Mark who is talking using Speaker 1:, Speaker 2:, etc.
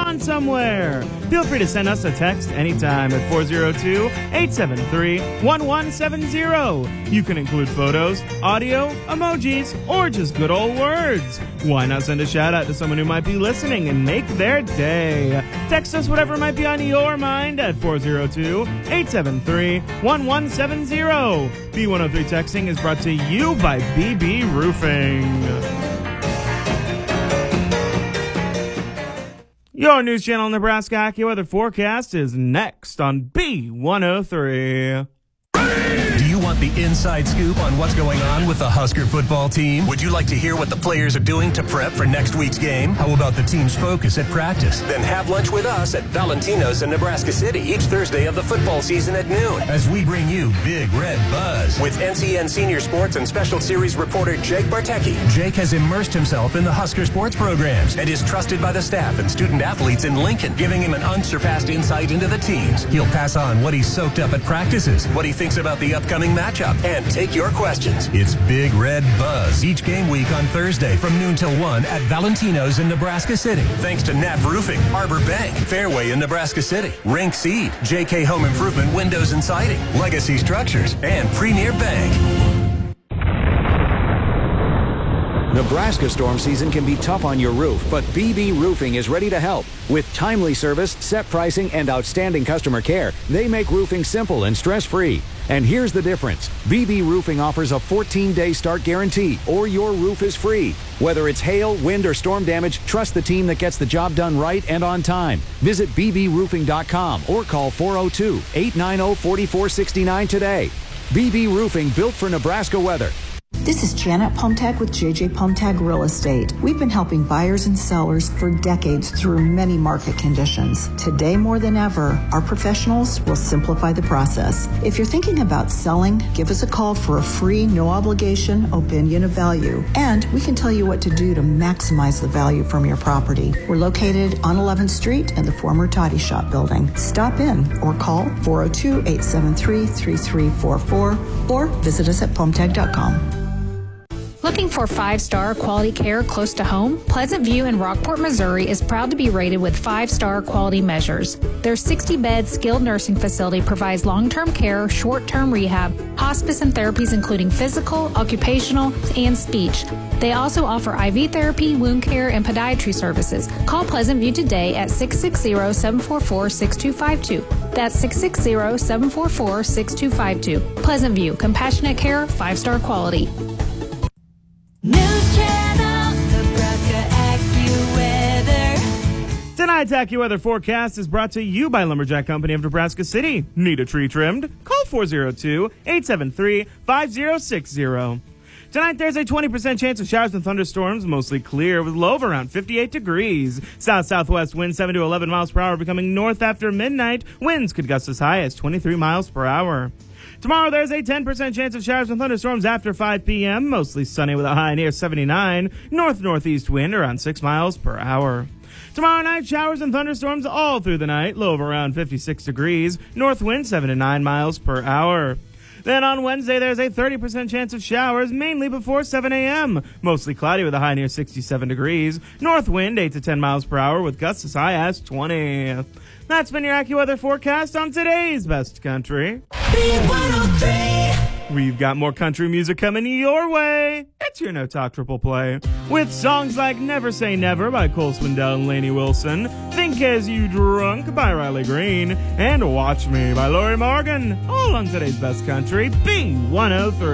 Speaker 1: gone somewhere. Feel free to send us a text anytime at 402-873-1170. You can include photos, audio, emojis, or just good old words. Why not send a shout out to someone who might be listening and make their day? Text us whatever might be on your mind at 402-873-1170. B103 Texting is brought to you by BB Roofing. Your News Channel Nebraska AccuWeather forecast is next on B103.
Speaker 2: Do you want the inside scoop on what's going on with the Husker football team? Would you like to hear what the players are doing to prep for next week's game? How about the team's focus at practice? Then have lunch with us at Valentino's in Nebraska City each Thursday of the football season at noon as we bring you Big Red Buzz with NCN Senior Sports and Special Series reporter Jake Bartecki. Jake has immersed himself in the Husker sports programs and is trusted by the staff and student athletes in Lincoln, giving him an unsurpassed insight into the teams. He'll pass on what he's soaked up at practices, what he thinks about the upcoming matchup, and take your questions. It's Big Red Buzz each game week on Thursday from noon till 1 at Valentino's in Nebraska City. Thanks to Nap Roofing, Arbor Bank, Fairway in Nebraska City, Rink Seed, JK Home Improvement Windows and Siding, Legacy Structures, and Premier Bank.
Speaker 3: Nebraska storm season can be tough on your roof, but BB Roofing is ready to help. With timely service, set pricing, and outstanding customer care, they make roofing simple and stress-free. And here's the difference. BB Roofing offers a 14-day start guarantee, or your roof is free. Whether it's hail, wind, or storm damage, trust the team that gets the job done right and on time. Visit bbroofing.com or call 402-890-4469 today. BB Roofing, built for Nebraska weather.
Speaker 4: This is Janet Pomtag with JJ Pomtag Real Estate. We've been helping buyers and sellers for decades through many market conditions. Today more than ever, our professionals will simplify the process. If you're thinking about selling, give us a call for a free, no obligation opinion of value. And we can tell you what to do to maximize the value from your property. We're located on 11th Street in the former Toddy Shop building. Stop in or call 402-873-3344 or visit us at pomtag.com.
Speaker 5: Looking for 5-star quality care close to home? Pleasant View in Rockport, Missouri is proud to be rated with 5-star quality measures. Their 60-bed skilled nursing facility provides long-term care, short-term rehab, hospice and therapies including physical, occupational, and speech. They also offer IV therapy, wound care, and podiatry services. Call Pleasant View today at 660-744-6252. That's 660-744-6252. Pleasant View, compassionate care, 5-star quality.
Speaker 6: News Channel, Nebraska AccuWeather.
Speaker 1: Tonight's AccuWeather forecast is brought to you by Lumberjack Company of Nebraska City. Need a tree trimmed? Call 402-873-5060. Tonight, there's a 20% chance of showers and thunderstorms, mostly clear, with low of around 58 degrees. South-southwest winds 7 to 11 miles per hour, becoming north after midnight. Winds could gust as high as 23 miles per hour. Tomorrow, there's a 10% chance of showers and thunderstorms after 5 p.m., mostly sunny with a high near 79, north-northeast wind around 6 miles per hour. Tomorrow night, showers and thunderstorms all through the night, low of around 56 degrees, north wind 7 to 9 miles per hour. Then on Wednesday, there's a 30% chance of showers, mainly before 7 a.m., mostly cloudy with a high near 67 degrees, north wind 8 to 10 miles per hour with gusts as high as 20. That's been your AccuWeather forecast on today's Best Country.
Speaker 6: B103.
Speaker 1: We've got more country music coming your way. It's your No Talk Triple Play. With songs like Never Say Never by Cole Swindell and Lainey Wilson, Think As You Drunk by Riley Green, and Watch Me by Lori Morgan. All on today's Best Country, B103.